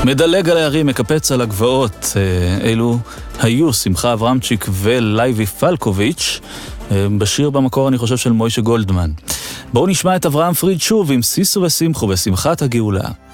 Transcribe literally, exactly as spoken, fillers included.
מדלג על הערים, מקפץ על הגבעות. אלו היו שמחה אברהמצ'יק ולייבי פלקוביץ', בשיר במקור אני חושב של מוישה גולדמן. בואו נשמע את אברהם פריד שוב עם סיסו ושמחו בשמחת הגאולה.